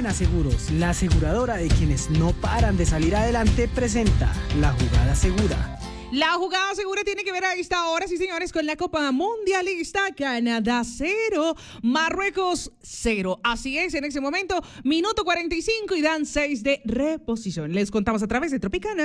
Tropicana Seguros, la aseguradora de quienes no paran de salir adelante, presenta La Jugada Segura. La jugada segura tiene que ver a esta hora, sí señores, con la Copa Mundialista. Canadá 0, Marruecos 0. Así es, en ese momento, minuto 45 y dan 6 de reposición. Les contamos a través de Tropicana.